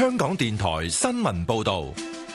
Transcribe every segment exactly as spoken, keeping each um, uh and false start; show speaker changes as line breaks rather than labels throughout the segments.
香港電台新聞報道。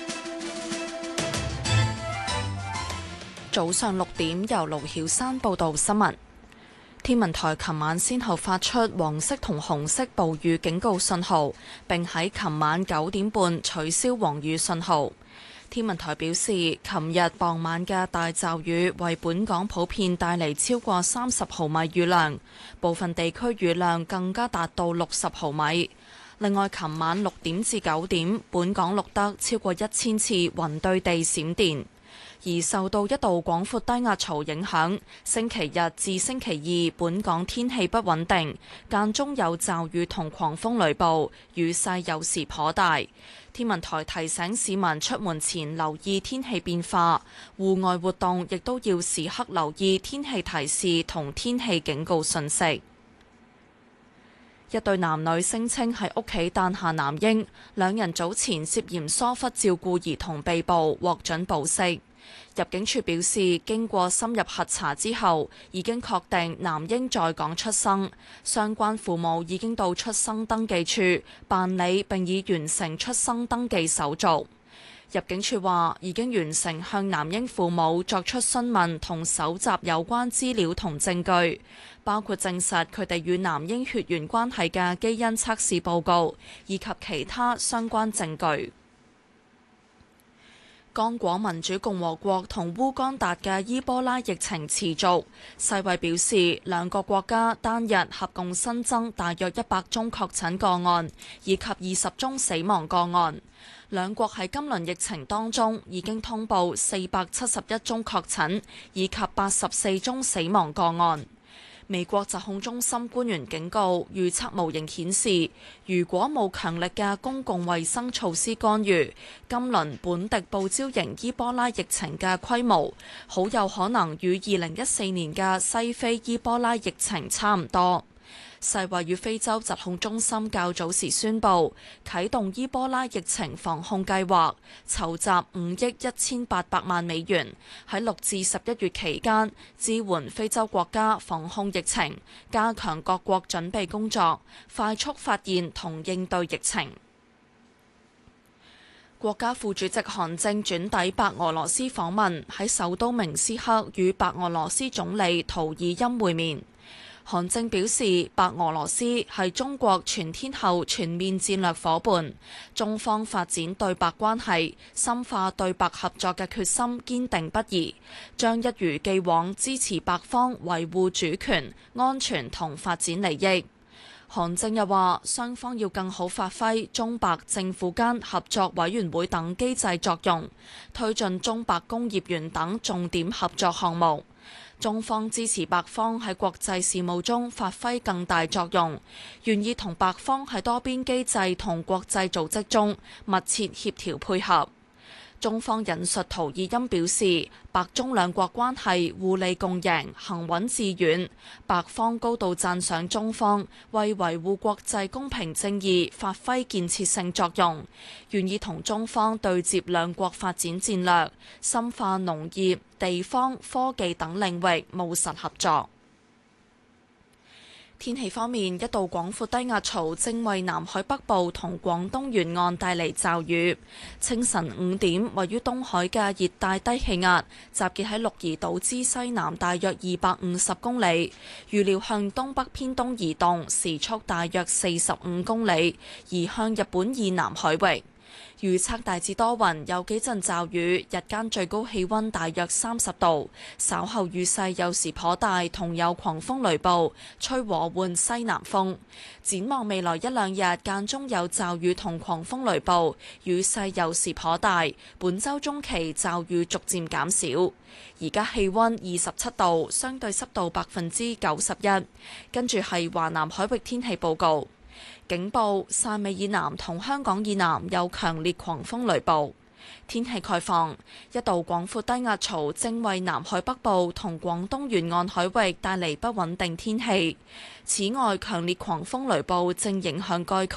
早上六點，由盧曉山報道新聞。天文台琴晚先後發出黃色同紅色暴雨警告信號，並喺琴晚九點半取消黃雨信號。天文台表示，琴日傍晚嘅大驟雨為本港普遍帶嚟超過三十毫米雨量，部分地區雨量更加達到六十毫米。另外，琴晚六點至九點，本港錄得超過一千次雲對地閃電。而受到一道廣闊低壓槽影響，星期日至星期二本港天氣不穩定，間中有驟雨同狂風雷暴，雨勢有時頗大。天文台提醒市民出門前留意天氣變化，戶外活動亦都要時刻留意天氣提示同天氣警告信息。一對男女聲稱喺屋企誕下男嬰，兩人早前涉嫌疏忽照顧兒童被捕，獲准保釋。入境處表示，經過深入核查之後，已經確定男嬰在港出生，相關父母已經到出生登記處辦理並已完成出生登記手續。入境處話已經完成向男嬰父母作出詢問同搜集有關資料同證據，包括證實佢哋與男嬰血緣關係嘅基因測試報告，以及其他相關證據。剛果民主共和國同烏干達嘅伊波拉疫情持續，世衛表示兩個國家單日合共新增大約一百宗確診個案，以及二十宗死亡個案。兩國喺今輪疫情當中已經通報四百七十一宗確診，以及八十四宗死亡個案。美國疾控中心官員警告，預測模型顯示，如果冇強力嘅公共衛生措施干預，今輪本地報招型伊波拉疫情嘅規模，好有可能與二零一四年嘅西非伊波拉疫情差唔多。世衛與非洲疾控中心較早時宣布啟動伊波拉疫情防控計劃，籌集五億一千八百萬美元，喺六至十一月期間支援非洲國家防控疫情，加強各國準備工作，快速發現同應對疫情。國家副主席韓正轉抵白俄羅斯訪問，喺首都明斯克與白俄羅斯總理圖爾欽會面。韓正表示，白俄羅斯係中國全天候全面戰略夥伴，中方發展對白關係、深化對白合作嘅決心堅定不移，將一如既往支持白方維護主權、安全同發展利益。韓正又話，雙方要更好發揮中白政府間合作委員會等機制作用，推進中白工業園等重點合作項目。中方支持白方喺國際事務中發揮更大作用，願意同白方喺多邊機制同國際組織中密切協調配合。中方引述圖爾欽表示，白中兩國關係互利共贏，行穩致遠。白方高度讚賞中方為維護國際公平正義發揮建設性作用，願意同中方對接兩國發展戰略，深化農業、地方、科技等領域務實合作。天氣方面，一道廣闊低壓槽正為南海北部同廣東沿岸帶嚟驟雨。清晨五點，位於東海嘅熱帶低氣壓集結喺鹿兒島之西南大約二百五十公里，預料向東北偏東移動，時速大約四十五公里，移向日本以南海域。預測大致多雲，有幾陣驟雨，日間最高氣溫大約三十度，稍後雨勢有時頗大，同有狂風雷暴，吹和緩西南風。展望未來一兩日，間中有驟雨同狂風雷暴，雨勢有時頗大。本週中期驟雨逐漸減少。而家氣溫二十七度，相對濕度百分之九十一。跟住係華南海域天氣報告。警報：汕尾以南同香港以南有強烈狂風雷暴。天氣概況：一道廣闊低壓槽正為南海北部同廣東沿岸海域帶嚟不穩定天氣。此外，強烈狂風雷暴正影響該區。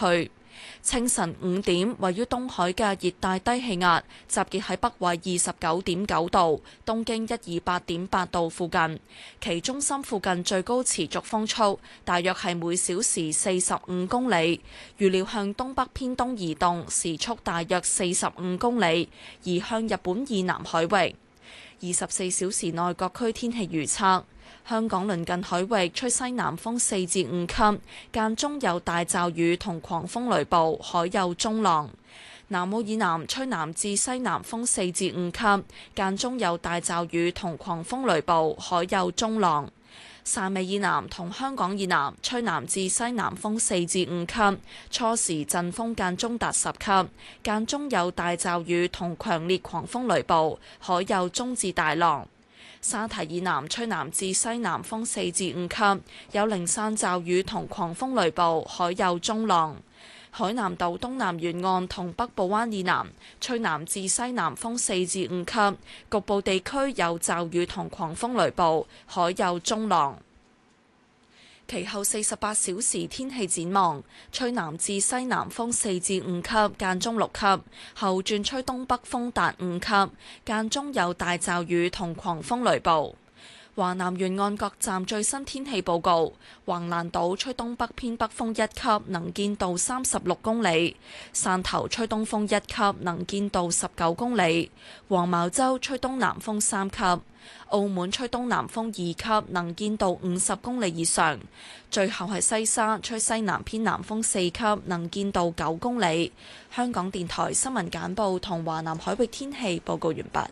清晨五點，位於東海嘅熱帶低氣壓集結喺北緯二十九點九度、東經一二八點八度附近，其中心附近最高持續風速大約係每小時四十五公里，預料向東北偏東移動，時速大約四十五公里，移向日本以南海域。二十四小時內各區天氣預測。香港鄰近海域吹西南風四至五級，間中有大驟雨同狂風雷暴，海有中浪。南澳以南吹南至西南風四至五級，間中有大驟雨同狂風雷暴，海有中浪。汕尾以南同香港以南吹南至西南風四至五級，初時陣風間中達十級，間中有大驟雨同強烈狂風雷暴，海有中至大浪。沙堤以南吹南至西南風四至五級，有零散驟雨同狂風雷暴，海有中浪。海南島東南沿岸同北部灣以南吹南至西南風四至五級，局部地區有驟雨同狂風雷暴，海有中浪。其後四十八小時天氣展望，吹南至西南風四至五級，間中六級，後轉吹東北風達五級，間中有大驟雨同狂風雷暴。華南沿岸各站最新天氣報告：橫瀾島吹東北偏北風一級，能見度三十六公里；汕頭吹東風一級，能見度十九公里；黃茅洲吹東南風三級；澳門吹東南風二級，能見度五十公里以上。最後係西沙吹西南偏南風四級，能見度九公里。香港電台新聞簡報同華南海域天氣報告完畢。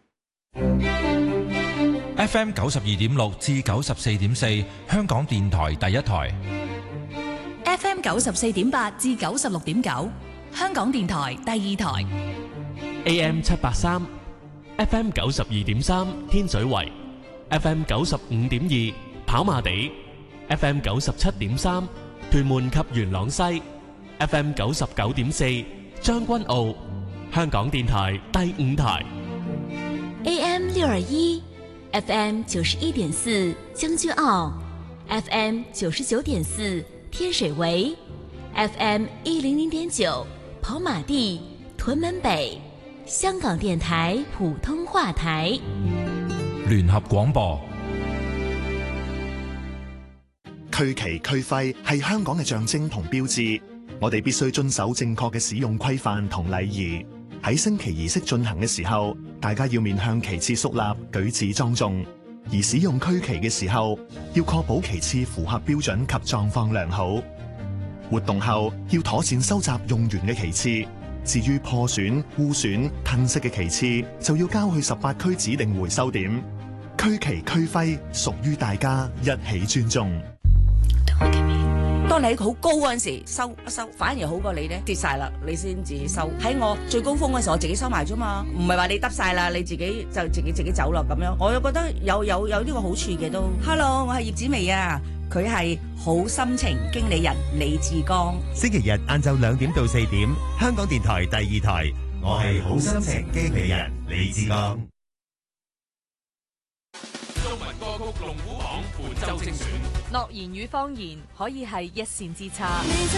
F M 九十二點六至九十四點四，香港電台第一台。
F M 九十四點八至九十六點九，香港電台第二台。
A M 七八三，F M 九十二點三，天水圍；F M 九十五點二，跑馬地；F M 九十七點三，屯門及元朗西；F M 九十九點四，將軍澳。香港電台第五台。
A M 六二一。F M 九十一點四將軍澳 ，F M 九十九點四天水圍 ，F M 一零零點九跑馬地屯門北，香港電台普通話台。
聯合廣播。
區旗區徽係香港嘅象徵同標誌，我哋必須遵守正確嘅使用規範同禮儀。喺升旗儀式進行嘅時候，大家要面向旗幟肅立，舉止莊重；而使用區旗嘅時候，要確保旗幟符合標準及狀況良好。活動後要妥善收集用完嘅旗幟，至於破損、污損、褪色嘅旗幟，就要交去十八區指定回收點。區旗區徽屬於大家，一起尊重。
當你喺好高嗰陣時收一收，反而好過你咧跌晒啦，你先自己收。喺我最高峰嗰時，我自己收埋啫嘛，唔係話你得晒啦，你自己就自己自己走啦咁樣。我又覺得有有有呢個好處嘅都。Hello， 我係葉子薇啊，佢係好心情經理人李志剛。
星期日晏晝兩點到四點，香港電台第二台，我係好心情經理人李志剛。
中文歌曲龍虎榜本周精選。
諾言與謊言可以係一線之差。